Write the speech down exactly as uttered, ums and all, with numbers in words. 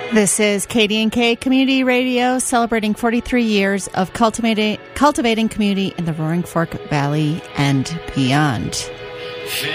This is K D and K Community Radio, celebrating forty-three years of cultivating, cultivating community in the Roaring Fork Valley and beyond.